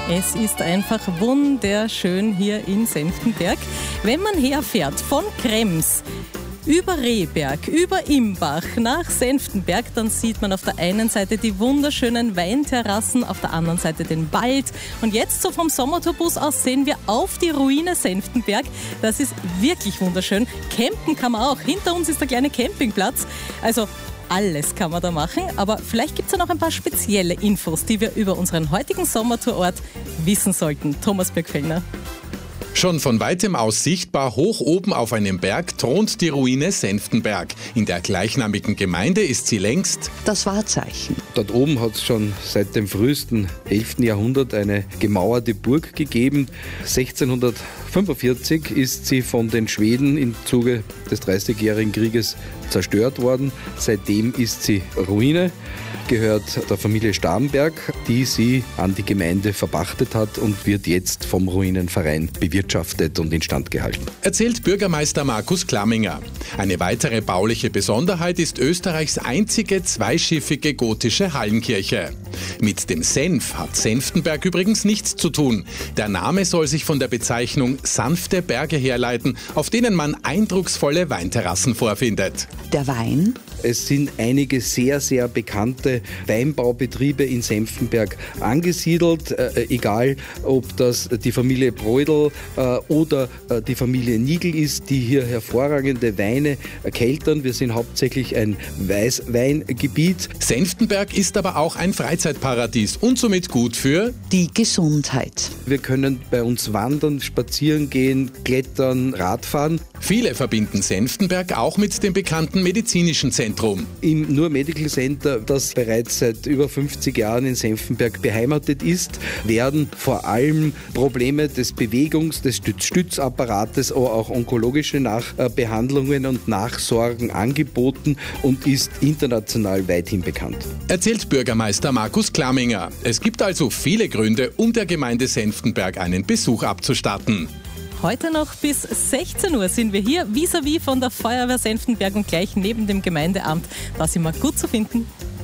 Es ist einfach wunderschön hier in Senftenberg. Wenn man herfährt von Krems über Rehberg, über Imbach nach Senftenberg, dann sieht man auf der einen Seite die wunderschönen Weinterrassen, auf der anderen Seite den Wald. Und jetzt so vom Sommertourbus aus sehen wir auf die Ruine Senftenberg. Das ist wirklich wunderschön. Campen kann man auch. Hinter uns ist der kleine Campingplatz. Also alles kann man da machen, aber vielleicht gibt es ja noch ein paar spezielle Infos, die wir über unseren heutigen Sommertourort wissen sollten. Thomas Birkfellner. Schon von weitem aus sichtbar, hoch oben auf einem Berg, thront die Ruine Senftenberg. In der gleichnamigen Gemeinde ist sie längst das Wahrzeichen. Dort oben hat es schon seit dem frühesten 11. Jahrhundert eine gemauerte Burg gegeben. 1645 ist sie von den Schweden im Zuge des Dreißigjährigen Krieges zerstört worden. Seitdem ist sie Ruine, gehört der Familie Starnberg, die sie an die Gemeinde verpachtet hat und wird jetzt vom Ruinenverein bewirtschaftet und instand gehalten. Erzählt Bürgermeister Markus Klamminger. Eine weitere bauliche Besonderheit ist Österreichs einzige zweischiffige gotische Hallenkirche. Mit dem Senf hat Senftenberg übrigens nichts zu tun. Der Name soll sich von der Bezeichnung sanfte Berge herleiten, auf denen man eindrucksvolle Weinterrassen vorfindet. Der Wein? Es sind einige sehr, sehr bekannte Weinbaubetriebe in Senftenberg angesiedelt, egal ob das die Familie Breudel oder die Familie Nigl ist, die hier hervorragende Weine keltern. Wir sind hauptsächlich ein Weißweingebiet. Senftenberg ist aber auch ein Freizeitparadies und somit gut für die Gesundheit. Wir können bei uns wandern, spazieren gehen, klettern, Radfahren. Viele verbinden Senftenberg auch mit dem bekannten medizinischen Zentrum. Im Nur Medical Center, das bereits seit über 50 Jahren in Senftenberg beheimatet ist, werden vor allem Probleme des des Stützapparates, aber auch onkologische Nachbehandlungen und Nachsorgen angeboten und ist international weithin bekannt. Erzählt Bürgermeister Markus Klamminger. Es gibt also viele Gründe, um der Gemeinde Senftenberg einen Besuch abzustatten. Heute noch bis 16 Uhr sind wir hier vis-à-vis von der Feuerwehr Senftenberg und gleich neben dem Gemeindeamt. Da sind wir gut zu finden.